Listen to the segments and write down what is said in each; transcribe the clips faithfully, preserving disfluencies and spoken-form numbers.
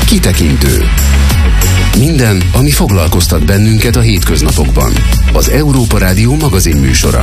Kitekintő. Minden, ami foglalkoztat bennünket a hétköznapokban. Az Európa Rádió magazinműsora.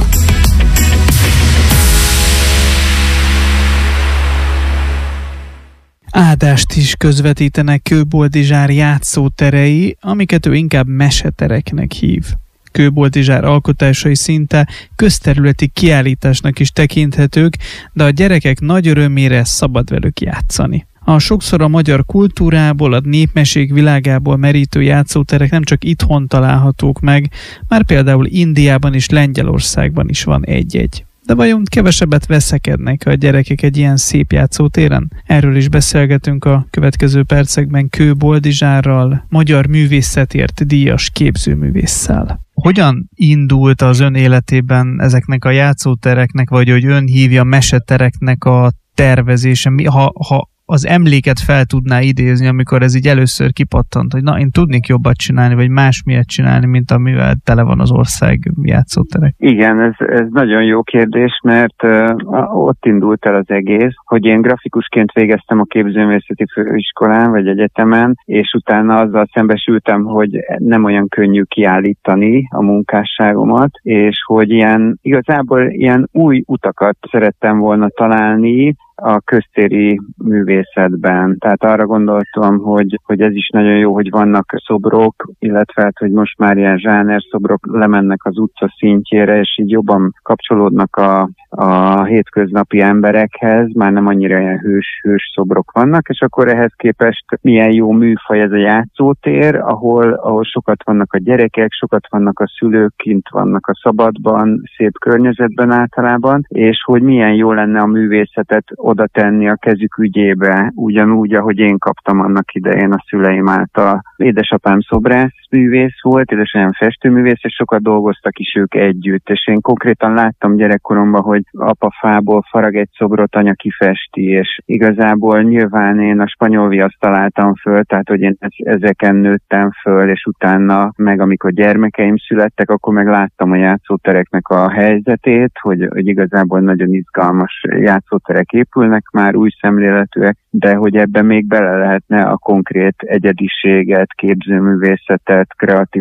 Ádást is közvetítenek Kőboldizsár játszóterei, amiket ő inkább mesetereknek hív. Kőboldizsár alkotásai szinte közterületi kiállításnak is tekinthetők, de a gyerekek nagy örömére szabad velük játszani. A sokszor a magyar kultúrából, a népmesék világából merítő játszóterek nem csak itthon találhatók meg, már például Indiában és Lengyelországban is van egy-egy. De vajon kevesebbet veszekednek a gyerekek egy ilyen szép játszótéren? Erről is beszélgetünk a következő percekben Kőboldizsárral, magyar művészetért díjas képzőművésszel. Hogyan indult az ön életében ezeknek a játszótereknek, vagy hogy ön hívja mesetereknek a tervezése? Ha, ha az emléket fel tudná idézni, amikor ez így először kipattant, hogy na, én tudnék jobbat csinálni, vagy másmilyet csinálni, mint amivel tele van az ország játszóterek? Igen, ez, ez nagyon jó kérdés, mert uh, ott indult el az egész, hogy én grafikusként végeztem a képzőművészeti főiskolán, vagy egyetemen, és utána azzal szembesültem, hogy nem olyan könnyű kiállítani a munkásságomat, és hogy ilyen, igazából ilyen új utakat szerettem volna találni a köztéri művészetben. Tehát arra gondoltam, hogy, hogy ez is nagyon jó, hogy vannak szobrok, illetve hát, hogy most már ilyen zsáner szobrok lemennek az utca szintjére, és így jobban kapcsolódnak a, a hétköznapi emberekhez, már nem annyira ilyen hős, hős szobrok vannak, és akkor ehhez képest milyen jó műfaj ez a játszótér, ahol, ahol sokat vannak a gyerekek, sokat vannak a szülők, kint vannak a szabadban, szép környezetben általában, és hogy milyen jó lenne a művészetet oda tenni a kezük ügyébe, ugyanúgy, ahogy én kaptam annak idején a szüleim által. Édesapám szobrászművész volt, édesanyám festőművész, és sokat dolgoztak is ők együtt, és én konkrétan láttam gyerekkoromban, hogy apa fából farag egy szobrot, anya kifesti, és igazából nyilván én a spanyol viaszt találtam föl, tehát hogy én ezeken nőttem föl, és utána meg amikor gyermekeim születtek, akkor meg láttam a játszótereknek a helyzetét, hogy, hogy igazából nagyon izgalmas játszóterek épülnek már, új szemléletűek, de hogy ebben még bele lehetne a konkrét egyediséget, képzőművészetet, kreatív